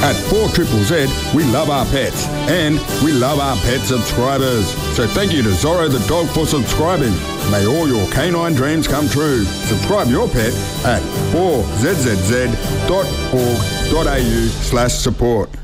At 4ZZZ, we love our pets and we love our pet subscribers. So thank you to Zorro the dog for subscribing. May all your canine dreams come true. Subscribe your pet at 4zzz.org.au/support.